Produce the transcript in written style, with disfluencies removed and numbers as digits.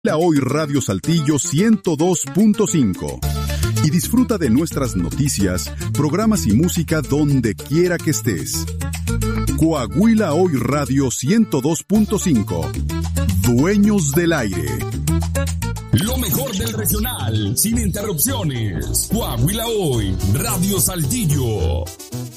Hoy Radio Saltillo 102.5 y disfruta de nuestras noticias, programas y música donde quiera que estés. Coahuila Hoy Radio 102.5, dueños del aire. Lo mejor del regional, sin interrupciones. Coahuila Hoy Radio Saltillo.